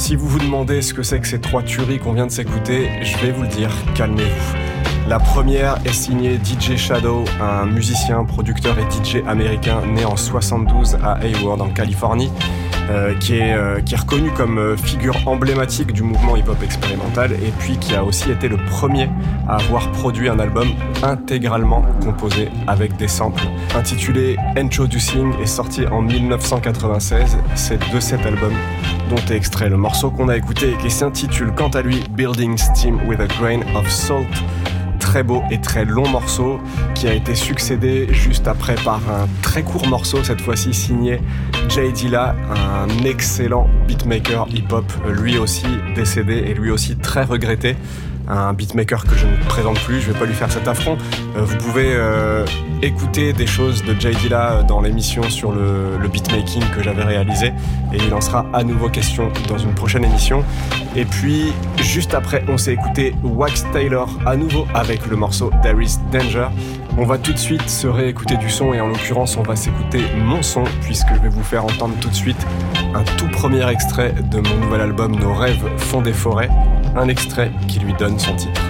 Si vous vous demandez ce que c'est que ces 3 tueries qu'on vient de s'écouter, je vais vous le dire, calmez-vous. La première est signée DJ Shadow, un musicien, producteur et DJ américain né en 72 à Hayward en Californie, qui est reconnu comme figure emblématique du mouvement hip-hop expérimental et puis qui a aussi été le premier à avoir produit un album intégralement composé avec des samples. Intitulé Introducing et sorti en 1996, c'est de cet album dont est extrait le morceau qu'on a écouté et qui s'intitule quant à lui Building Steam with a Grain of Salt. Très beau et très long morceau qui a été succédé juste après par un très court morceau, cette fois-ci signé Jay Dilla, un excellent beatmaker hip-hop, lui aussi décédé et lui aussi très regretté. Un beatmaker que je ne présente plus, je vais pas lui faire cet affront. Vous pouvez écouter des choses de Jay Dilla dans l'émission sur le beatmaking que j'avais réalisé et il en sera à nouveau question dans une prochaine émission. Et puis juste après on s'est écouté Wax Taylor à nouveau avec le morceau There Is Danger. On va tout de suite se réécouter du son et en l'occurrence on va s'écouter mon son puisque je vais vous faire entendre tout de suite un tout premier extrait de mon nouvel album Nos rêves font des forêts, un extrait qui lui donne son titre.